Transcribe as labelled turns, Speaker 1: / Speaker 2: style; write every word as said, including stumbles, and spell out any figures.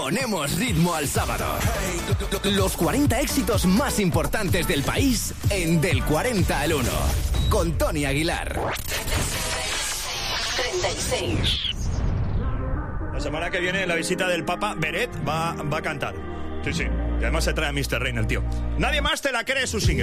Speaker 1: Ponemos ritmo al sábado. Los cuarenta éxitos más importantes del país en Del cuarenta al uno. Con Tony Aguilar.
Speaker 2: treinta y seis.
Speaker 3: La semana que viene la visita del Papa, Beret va, va a cantar. Sí, sí. Y además se trae a mister Rain, el tío. Nadie más te la cree su single.